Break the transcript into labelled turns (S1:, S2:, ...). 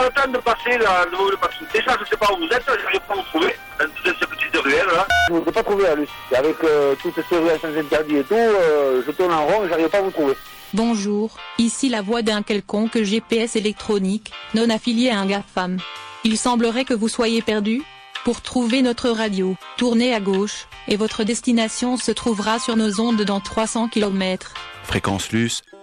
S1: le temps de passer là, déjà je sais pas où vous êtes, j'arrive pas à vous trouver, dans cette petite ruelle là.
S2: Je ne vous ai pas trouvé la Luce. Avec toutes ces ruelles sans interdit et tout, je tourne en rond et j'arrive pas à vous trouver.
S3: Bonjour, ici la voix d'un quelconque GPS électronique, non affilié à un GAFAM. Il semblerait que vous soyez perdu. Pour trouver notre radio, tournez à gauche, et votre destination se trouvera sur nos ondes dans 300 km.
S4: Fréquence Luce,